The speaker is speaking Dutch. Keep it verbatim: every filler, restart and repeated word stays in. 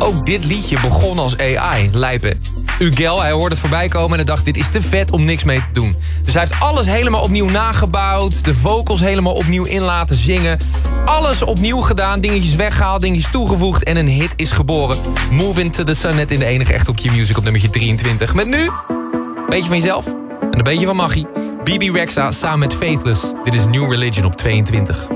ook dit liedje begon als A I. Lijpen. Ugel, hij hoorde het voorbij komen en hij dacht, dit is te vet om niks mee te doen. Dus hij heeft alles helemaal opnieuw nagebouwd. De vocals helemaal opnieuw in laten zingen. Alles opnieuw gedaan, dingetjes weggehaald, dingetjes toegevoegd. En een hit is geboren. Move Into The Sun, net in de enige echte op Q-Music op nummertje drieëntwintig. Met nu, een beetje van jezelf en een beetje van Maggie. B B Rexha samen met Faithless. Dit is New Religion op tweeëntwintig.